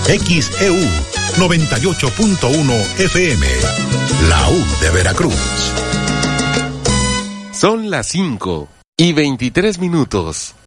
XEU 98.1 FM, la U de Veracruz. Son las 5:23.